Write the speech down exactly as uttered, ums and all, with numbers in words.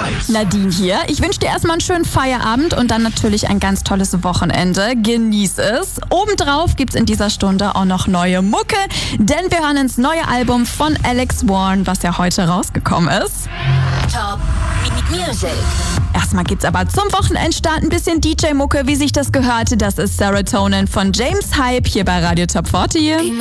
Nadine hier. Ich wünsche dir erstmal einen schönen Feierabend und dann natürlich ein ganz tolles Wochenende. Genieß es. Obendrauf gibt's in dieser Stunde auch noch neue Mucke, denn wir hören ins neue Album von Alex Warren, was ja heute rausgekommen ist. Top Music. Erstmal gibt's aber zum Wochenendstart ein bisschen D J-Mucke, wie sich das gehört. Das ist Serotonin von James Hype hier bei Radio Top vierzig.